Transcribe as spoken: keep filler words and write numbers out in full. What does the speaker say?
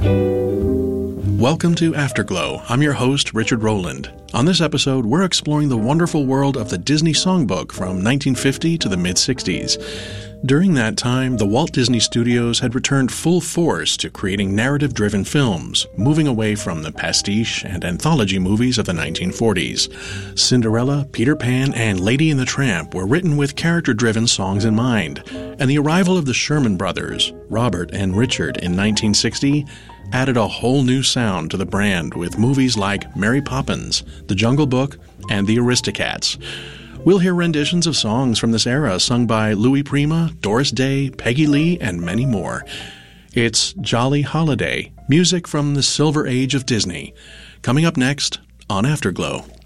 Welcome to Afterglow. I'm your host, Richard Rowland. On this episode, we're exploring the wonderful world of the Disney Songbook from nineteen fifty to the mid-sixties. During that time, the Walt Disney Studios had returned full force to creating narrative-driven films, moving away from the pastiche and anthology movies of the nineteen forties. Cinderella, Peter Pan, and Lady and the Tramp were written with character-driven songs in mind, and the arrival of the Sherman brothers, Robert and Richard, in nineteen sixty added a whole new sound to the brand with movies like Mary Poppins, The Jungle Book, and The Aristocats. We'll hear renditions of songs from this era sung by Louis Prima, Doris Day, Peggy Lee, and many more. It's Jolly Holiday, music from the Silver Age of Disney. Coming up next on Afterglow.